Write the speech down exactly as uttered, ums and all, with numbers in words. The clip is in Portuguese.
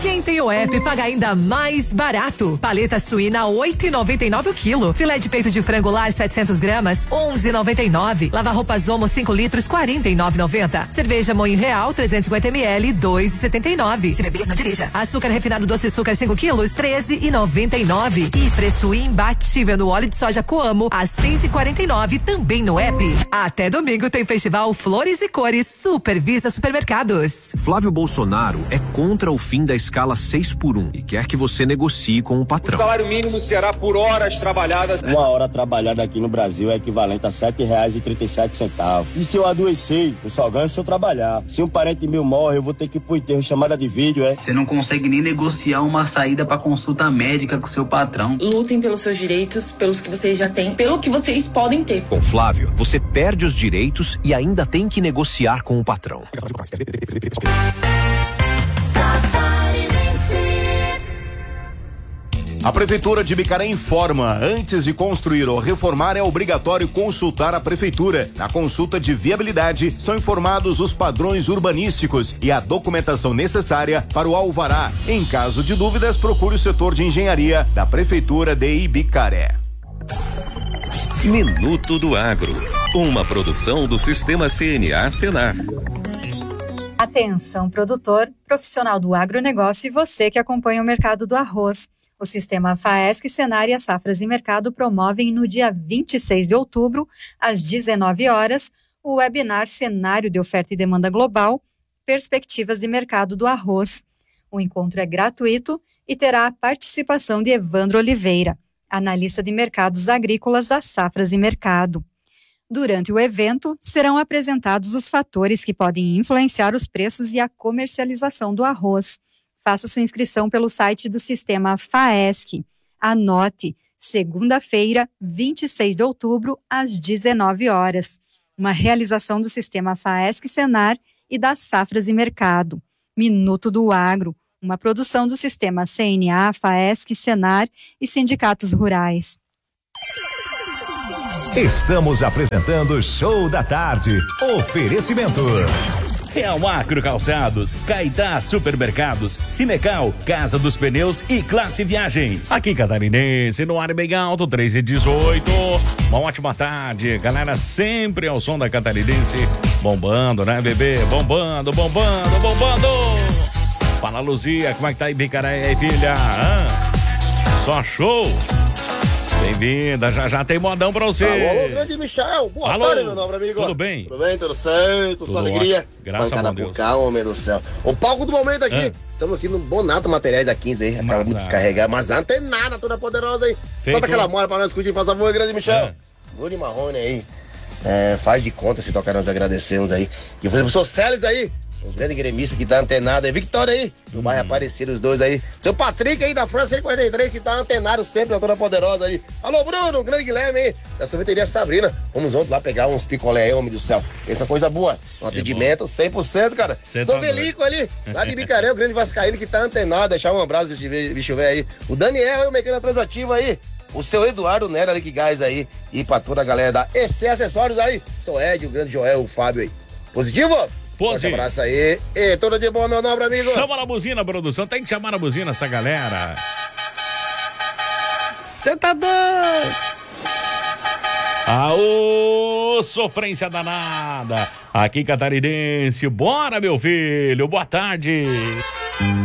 Quem tem o app paga ainda mais barato. Paleta suína oito e noventa e nove o quilo. Filé de peito de frango lar setecentos gramas onze e noventa e nove. Lava roupas Omo cinco litros quarenta e nove e noventa. Cerveja Moinho Real trezentos e cinquenta mililitros dois e setenta e nove. Se beber não dirija. Açúcar refinado doce açúcar cinco quilos treze e noventa e nove. E preço imbatível no óleo de soja Coamo a seis e quarenta e nove também no app. Até domingo tem festival Flores e Cores Supervisa Supermercados. Flávio Bolsonaro é contra o fim da escala seis por um e quer que você negocie com o patrão. O salário mínimo será por horas trabalhadas. Uma hora trabalhada aqui no Brasil é equivalente a sete reais e trinta e sete centavos. E se eu adoecer, eu só ganho se eu trabalhar. Se um parente meu morre, eu vou ter que ir pro enterro, chamada de vídeo, é? Você não consegue nem negociar uma saída pra consulta médica com seu patrão. Lutem pelos seus direitos, pelos que vocês já têm, pelo que vocês podem ter. Com Flávio, você perde os direitos e ainda tem que negociar com o patrão. A Prefeitura de Ibicaré informa, antes de construir ou reformar é obrigatório consultar a Prefeitura. Na consulta de viabilidade, são informados os padrões urbanísticos e a documentação necessária para o alvará. Em caso de dúvidas, procure o setor de engenharia da Prefeitura de Ibicaré. Minuto do Agro, uma produção do Sistema C N A Senar. Atenção, produtor, profissional do agronegócio e você que acompanha o mercado do arroz. O Sistema FAESC, Senar e as Safras e Mercado promovem no dia vinte e seis de outubro, às dezenove horas, o webinar Cenário de Oferta e Demanda Global, Perspectivas de Mercado do Arroz. O encontro é gratuito e terá a participação de Evandro Oliveira, analista de mercados agrícolas das Safras e Mercado. Durante o evento, serão apresentados os fatores que podem influenciar os preços e a comercialização do arroz. Faça sua inscrição pelo site do Sistema FAESC. Anote, segunda-feira, vinte e seis de outubro, às dezenove horas. Uma realização do Sistema FAESC Senar e das Safras e Mercado. Minuto do Agro, uma produção do Sistema C N A, FAESC, Senar e sindicatos rurais. Estamos apresentando Show da Tarde. Oferecimento. Real Macro Calçados, Caetá Supermercados, Cinecal, Casa dos Pneus e Classe Viagens. Aqui Catarinense, no ar bem alto, três e dezoito. Uma ótima tarde, galera, sempre ao som da Catarinense, bombando, né, bebê? Bombando, bombando, bombando. Fala, Luzia, como é que tá aí, Ibicaré, filha? Ah, só show. Bem-vinda, já já tem modão pra você. Alô, alô, grande Michel. Boa alô. tarde, meu nobre amigo. Tudo bem? Tudo bem, tudo certo, tudo só alegria. Graças a Deus. Calma, homem do céu. O palco do momento aqui. Ah. Estamos aqui no Bonato Materiais da quinze aí. Acabamos de descarregar, mas não tem nada toda poderosa aí. Feito. Solta aquela mola pra nós curtir, faz favor, grande Michel. Ah. Bruno Marrone aí. É, faz de conta se tocar, nós agradecemos aí. E o professor Celes aí. Um grande gremista que tá antenado aí. Victória aí, do hum. bairro Aparecido, os dois aí. Seu Patrick aí da França cento e quarenta e três, que tá antenado sempre, na toda poderosa aí. Alô, Bruno, grande Guilherme aí, da sorveteria Sabrina. Vamos ontem lá pegar uns picolé aí, homem do céu. Essa é coisa boa. Um atendimento cem por cento, cara. Sou Velico ali, lá de Bicaré, o grande vascaíno que tá antenado. Deixar um abraço desse bicho velho aí. O Daniel, o mecânico transativo aí. O seu Eduardo Nera ali que gás aí. E pra toda a galera da E C Acessórios aí. Sou Ed, o grande Joel, o Fábio aí. Positivo? Forte abraço aí. E tudo de bom, meu nobre amigo. Chama na buzina, produção. Tem que chamar na buzina essa galera. Cê tá doido? Aô, sofrência danada. Aqui, Catarinense. Bora, meu filho. Boa tarde.